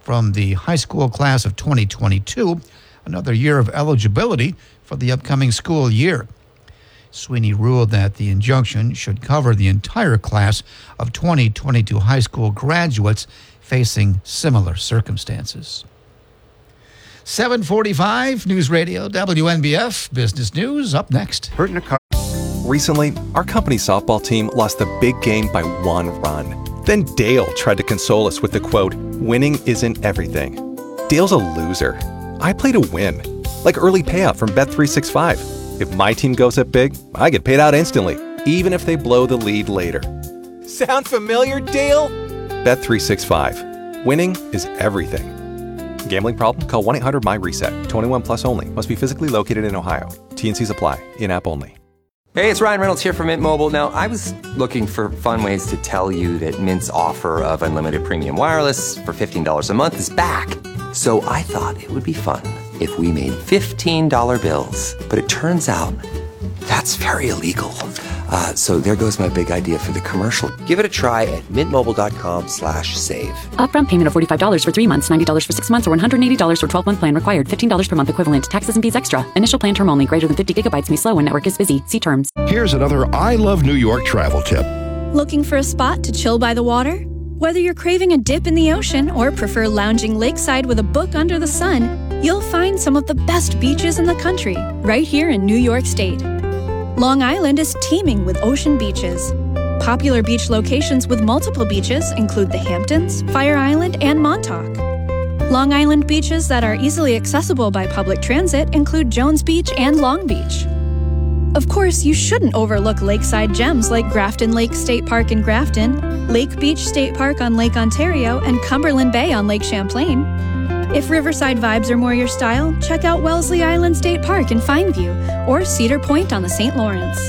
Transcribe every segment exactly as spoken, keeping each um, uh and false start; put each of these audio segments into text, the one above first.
from the high school class of twenty twenty-two, another year of eligibility for the upcoming school year. Sweeney ruled that the injunction should cover the entire class of twenty twenty-two high school graduates facing similar circumstances. seven forty-five News Radio W N B F Business News up next. Recently, our company softball team lost the big game by one run. Then Dale tried to console us with the quote, "Winning isn't everything." Dale's a loser. I play to win, like early payout from Bet three sixty-five. If my team goes up big, I get paid out instantly, even if they blow the lead later. Sound familiar, Dale? Bet three sixty-five. Winning is everything. Gambling problem? Call one eight hundred M Y reset. twenty-one plus only. Must be physically located in Ohio. T and Cs apply. In-app only. Hey, it's Ryan Reynolds here from Mint Mobile. Now, I was looking for fun ways to tell you that Mint's offer of unlimited premium wireless for fifteen dollars a month is back. So I thought it would be fun if we made fifteen dollar bills. But it turns out that's very illegal. Uh, so there goes my big idea for the commercial. Give it a try at mintmobile.com slash save. Upfront payment of forty-five dollars for three months, ninety dollars for six months, or one hundred eighty dollars for twelve-month plan required. fifteen dollars per month equivalent. Taxes and fees extra. Initial plan term only. Greater than fifty gigabytes may slow when network is busy. See terms. Here's another I Love New York travel tip. Looking for a spot to chill by the water? Whether you're craving a dip in the ocean or prefer lounging lakeside with a book under the sun, you'll find some of the best beaches in the country right here in New York State. Long Island is teeming with ocean beaches. Popular beach locations with multiple beaches include the Hamptons, Fire Island, and Montauk. Long Island beaches that are easily accessible by public transit include Jones Beach and Long Beach. Of course, you shouldn't overlook lakeside gems like Grafton Lake State Park in Grafton, Lake Beach State Park on Lake Ontario, and Cumberland Bay on Lake Champlain. If Riverside vibes are more your style, check out Wellesley Island State Park in Fineview or Cedar Point on the Saint Lawrence.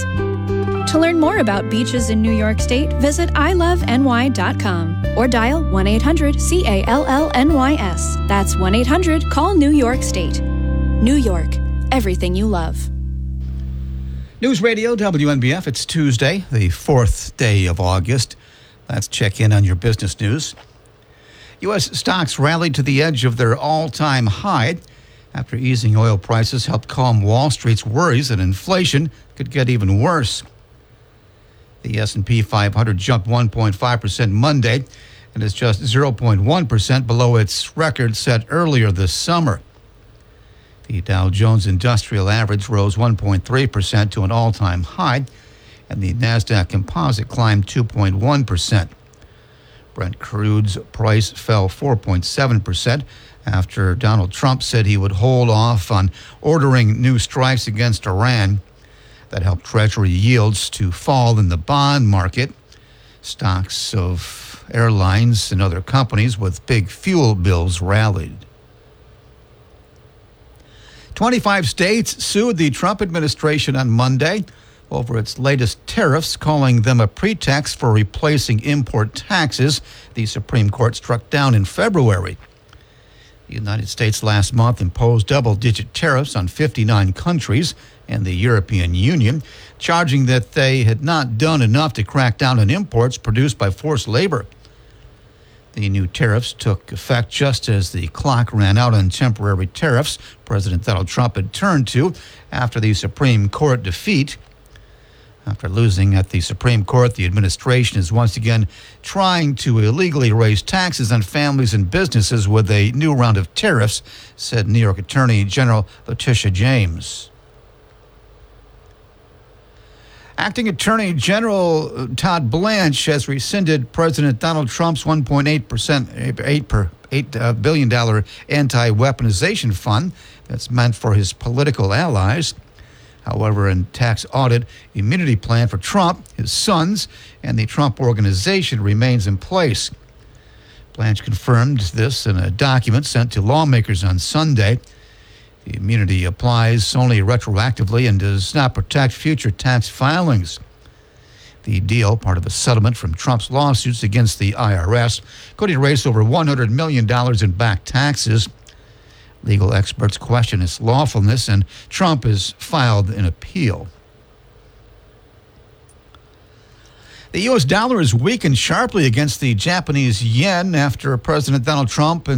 To learn more about beaches in New York State, visit I love N Y dot com or dial one eight hundred C A L L N Y S. That's one eight hundred call New York State. New York, everything you love. News Radio W N B F. It's Tuesday, the fourth day of August. Let's check in on your business news. U S stocks rallied to the edge of their all-time high after easing oil prices helped calm Wall Street's worries that inflation could get even worse. The S and P five hundred jumped one point five percent Monday and is just zero point one percent below its record set earlier this summer. The Dow Jones Industrial Average rose one point three percent to an all-time high, and the NASDAQ Composite climbed two point one percent. Brent crude's price fell four point seven percent after Donald Trump said he would hold off on ordering new strikes against Iran. That helped Treasury yields to fall in the bond market. Stocks of airlines and other companies with big fuel bills rallied. twenty-five states sued the Trump administration on Monday over its latest tariffs, calling them a pretext for replacing import taxes the Supreme Court struck down in February. The United States last month imposed double-digit tariffs on fifty-nine countries and the European Union, charging that they had not done enough to crack down on imports produced by forced labor. The new tariffs took effect just as the clock ran out on temporary tariffs President Donald Trump had turned to after the Supreme Court defeat. After losing at the Supreme Court, the administration is once again trying to illegally raise taxes on families and businesses with a new round of tariffs, said New York Attorney General Letitia James. Acting Attorney General Todd Blanche has rescinded President Donald Trump's one point eight percent, eight billion dollars anti-weaponization fund that's meant for his political allies. However, a tax audit immunity plan for Trump, his sons, and the Trump Organization remains in place. Blanche confirmed this in a document sent to lawmakers on Sunday. The immunity applies only retroactively and does not protect future tax filings. The deal, part of a settlement from Trump's lawsuits against the I R S, could erase over one hundred million dollars in back taxes. Legal experts question its lawfulness, and Trump has filed an appeal. The U S dollar has weakened sharply against the Japanese yen after President Donald Trump and